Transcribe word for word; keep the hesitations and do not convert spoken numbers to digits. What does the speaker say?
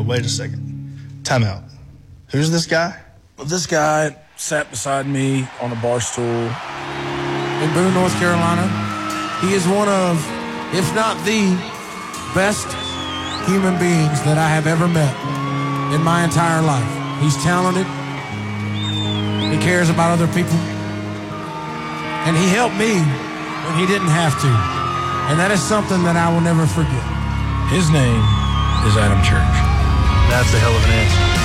wait a second. Time out. Who's this guy? Well, this guy sat beside me on a bar stool in Boone, North Carolina. He is one of, if not the best human beings that I have ever met in my entire life. He's talented. He cares about other people. And he helped me when he didn't have to. And that is something that I will never forget. His name is Adam Church. That's a hell of an answer.